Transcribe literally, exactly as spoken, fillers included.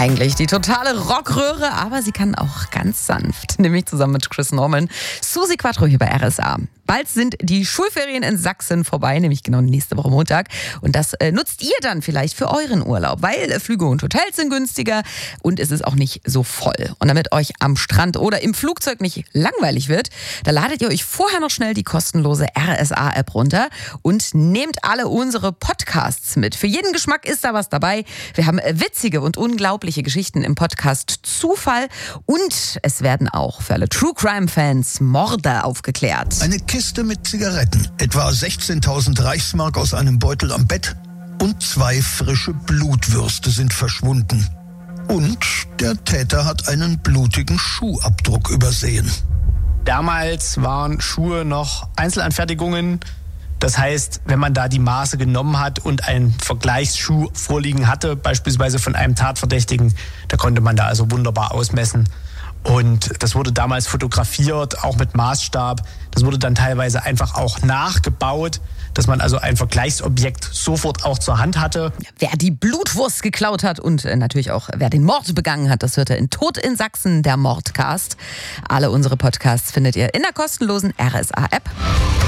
Eigentlich die totale Rockröhre, aber sie kann auch ganz sanft, nämlich zusammen mit Chris Norman. Susi Quattro hier bei R S A. Bald sind die Schulferien in Sachsen vorbei, nämlich genau nächste Woche Montag. Und das äh, nutzt ihr dann vielleicht für euren Urlaub, weil äh, Flüge und Hotels sind günstiger und es ist auch nicht so voll. Und damit euch am Strand oder im Flugzeug nicht langweilig wird, da ladet ihr euch vorher noch schnell die kostenlose R S A-App runter und nehmt alle unsere Podcasts mit. Für jeden Geschmack ist da was dabei. Wir haben äh, witzige und unglaubliche Geschichten im Podcast Zufall und es werden auch für alle True-Crime-Fans Morde aufgeklärt. Eine Kiste mit Zigaretten, etwa sechzehntausend Reichsmark aus einem Beutel am Bett und zwei frische Blutwürste sind verschwunden. Und der Täter hat einen blutigen Schuhabdruck übersehen. Damals waren Schuhe noch Einzelanfertigungen. Das heißt, wenn man da die Maße genommen hat und einen Vergleichsschuh vorliegen hatte, beispielsweise von einem Tatverdächtigen, da konnte man da also wunderbar ausmessen. Und das wurde damals fotografiert, auch mit Maßstab. Das wurde dann teilweise einfach auch nachgebaut, dass man also ein Vergleichsobjekt sofort auch zur Hand hatte. Wer die Blutwurst geklaut hat und äh, natürlich auch wer den Mord begangen hat, das hört ihr in Tod in Sachsen, der Mordcast. Alle unsere Podcasts findet ihr in der kostenlosen R S A-App.